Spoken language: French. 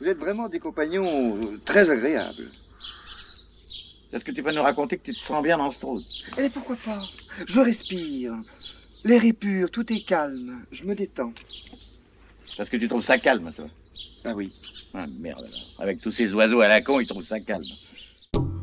Vous êtes vraiment des compagnons très agréables. Est-ce que tu vas nous raconter que tu te sens bien dans ce trou? Eh, pourquoi pas? Je respire. L'air est pur, tout est calme. Je me détends. Parce que tu trouves ça calme, toi? Ah oui. Ah, merde, alors. Avec tous ces oiseaux à la con, ils trouvent ça calme.